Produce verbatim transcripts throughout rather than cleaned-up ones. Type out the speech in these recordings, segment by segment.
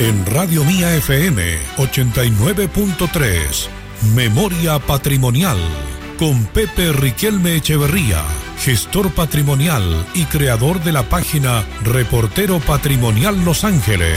En Radio Mía F M ochenta y nueve punto tres, Memoria Patrimonial, con Pepe Riquelme Echeverría, gestor patrimonial y creador de la página Reportero Patrimonial Los Ángeles.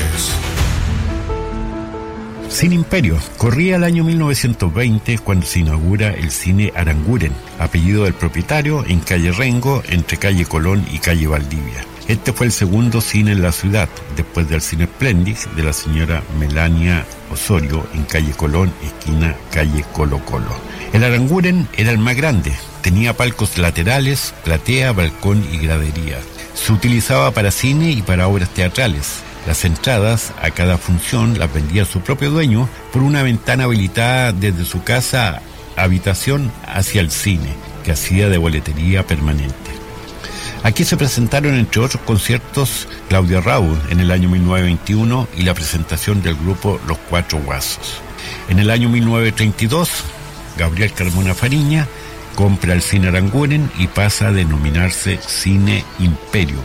Cine Imperio. Corría el año mil novecientos veinte cuando se inaugura el Cine Aranguren, apellido del propietario, en calle Rengo, entre calle Colón y calle Valdivia. Este fue el segundo cine en la ciudad, después del Cine Splendid de la señora Melania Osorio, en calle Colón, esquina calle Colo Colo. El Aranguren era el más grande, tenía palcos laterales, platea, balcón y gradería. Se utilizaba para cine y para obras teatrales. Las entradas a cada función las vendía su propio dueño por una ventana habilitada desde su casa habitación hacia el cine, que hacía de boletería permanente. Aquí se presentaron, entre otros conciertos, Claudia Raúl en el año mil novecientos veintiuno y la presentación del grupo Los Cuatro Guasos. En el año mil novecientos treinta y dos, Gabriel Carmona Fariña compra el Cine Aranguren y pasa a denominarse Cine Imperio.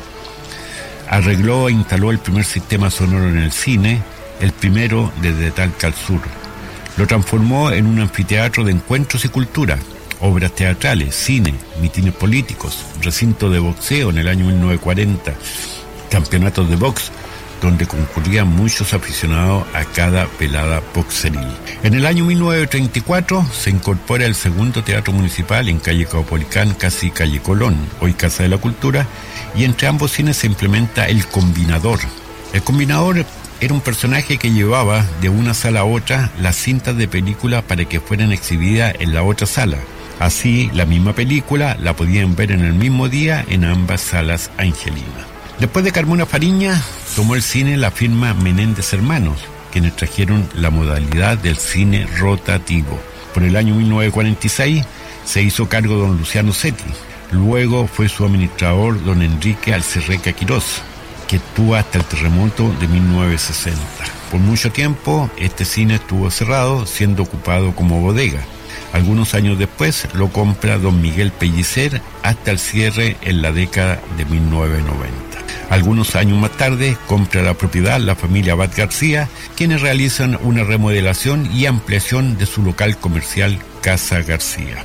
Arregló e instaló el primer sistema sonoro en el cine, el primero desde Talca al sur. Lo transformó en un anfiteatro de encuentros y cultura, obras teatrales, cine, mítines políticos, recinto de boxeo en el año mil novecientos cuarenta, campeonatos de box, donde concurrían muchos aficionados a cada velada boxeril. En el año mil novecientos treinta y cuatro se incorpora el segundo teatro municipal en calle Caupolicán, casi calle Colón, hoy Casa de la Cultura, y entre ambos cines se implementa el Combinador. El Combinador era un personaje que llevaba de una sala a otra las cintas de película para que fueran exhibidas en la otra sala. Así, la misma película la podían ver en el mismo día en ambas salas angelinas. Después de Carmona Fariña, tomó el cine la firma Menéndez Hermanos, quienes trajeron la modalidad del cine rotativo. Por el año mil novecientos cuarenta y seis se hizo cargo don Luciano Setti. Luego fue su administrador don Enrique Alcerreca Quirós, que estuvo hasta el terremoto de mil novecientos sesenta. Por mucho tiempo, este cine estuvo cerrado, siendo ocupado como bodega. Algunos años después lo compra don Miguel Pellicer hasta el cierre en la década de mil novecientos noventa. Algunos años más tarde compra la propiedad la familia Abad García, quienes realizan una remodelación y ampliación de su local comercial Casa García.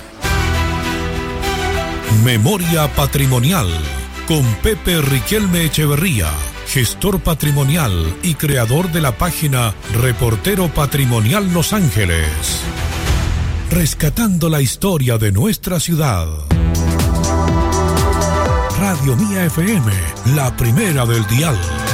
Memoria Patrimonial, con Pepe Riquelme Echeverría, gestor patrimonial y creador de la página Reportero Patrimonial Los Ángeles. Rescatando la historia de nuestra ciudad. Radio Mía F M, la primera del dial.